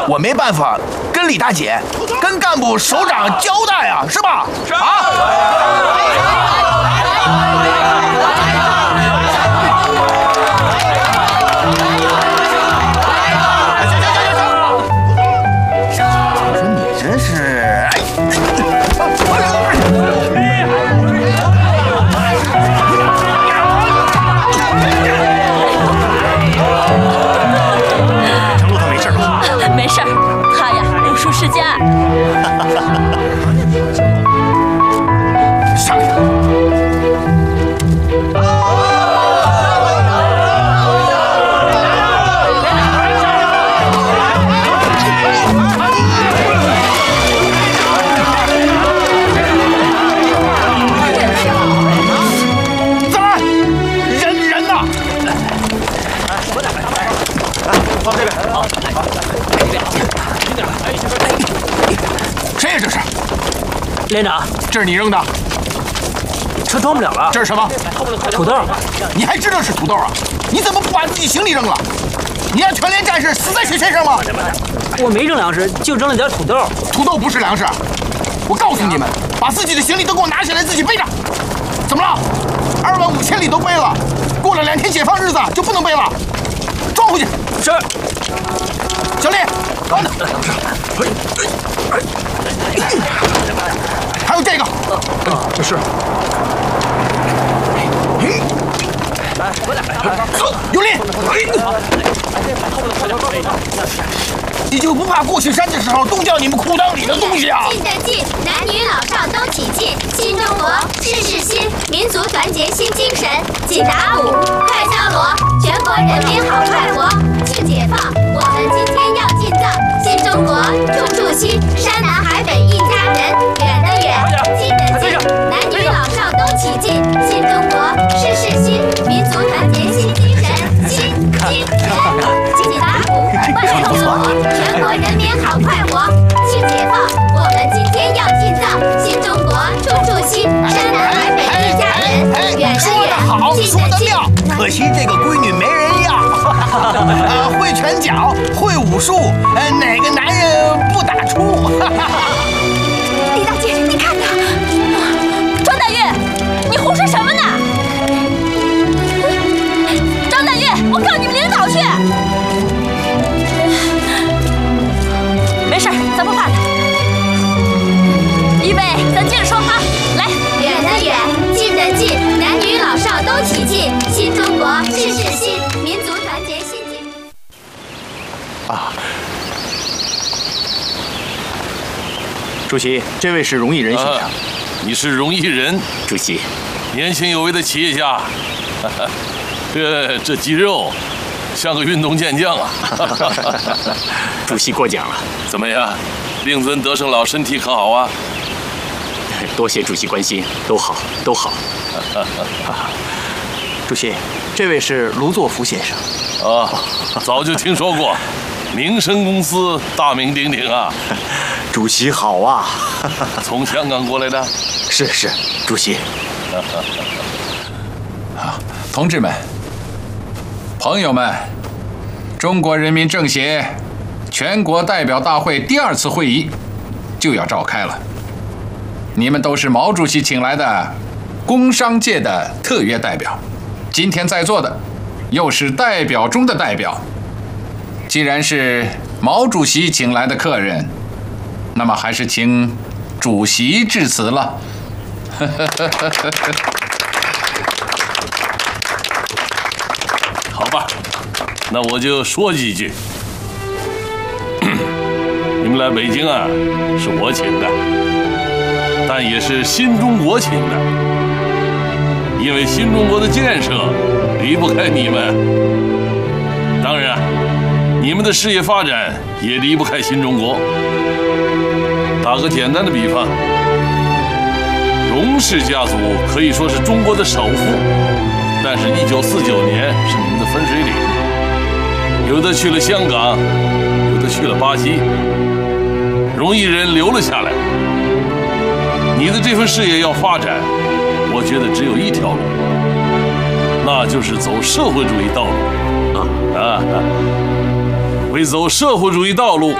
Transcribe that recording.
我没办法跟李大姐、跟干部首长交代啊，是吧？是啊。 世家， 上去！怎么人呢？放这边。好。谁呀？这是连长， 这是你扔的， 车装不了了。 这是什么？ 土豆。 你还知道是土豆啊？你怎么不把自己行李扔了？你让全连战士死在雪线上吗？ 我没扔粮食，就扔了点土豆。 土豆不是粮食，我告诉你们，把自己的行李都给我拿下来，自己背着。怎么了？25000里都背了，过了2天解放日子就不能背了，装回去。 是。 小丽，等等。还有这个， 这是。 走，有力！你就不怕过去山的时候冻掉你们裤裆里的东西啊？ 进的进，男女老少都起劲，新中国，事事新，民族团结新精神，紧打鼓，快敲锣，全国人民好快活，庆解放，我们今天要进藏，新中国，处处新，山南海北一家人，远的远，近的近，男女老少都起劲，新中国，事事新，民族团结新精神，新精神，紧打鼓，快敲锣，全国人民好快活，庆解放，我们今天要进藏，新中国，处处新，山南海北一家人，远的远，近的近。 可惜这个闺女没人要，会拳脚，会武术，哪个男人不打怵？ 李大姐，你看他， 庄大玉，你胡说什么呢？张大玉，我告你们领导去！没事，咱不怕他。预备，咱接着说哈，来。 远的远，近的近，男女老少都起劲，新中国，事事新，民族团结新精神。 啊，主席，这位是荣毅仁先生。 你是荣毅仁， 主席， 年轻有为的企业家。这肌肉，像个运动健将啊！ 主席过奖了。 怎么样，令尊德胜老身体可好啊？ 多谢主席关心，都好，都好。主席，这位是卢作孚先生。 啊，早就听说过，民生公司大名鼎鼎啊。 主席好啊。 从香港过来的？ 是，主席。 啊，同志们、朋友们，中国人民政协全国代表大会第2次会议就要召开了。你们都是毛主席请来的工商界的特约代表，今天在座的又是代表中的代表。既然是毛主席请来的客人，那么还是请主席致辞了。 好吧，那我就说几句。你们来北京啊，是我请的。但也是新中国请的，因为新中国的建设离不开你们，当然，你们的事业发展也离不开新中国。打个简单的比方，荣氏家族可以说是中国的首富，但是1949年是你们的分水岭，有的去了香港，有的去了巴西，荣毅仁留了下来。你的这份事业要发展，我觉得只有一条路，那就是走社会主义道路。为走社会主义道路，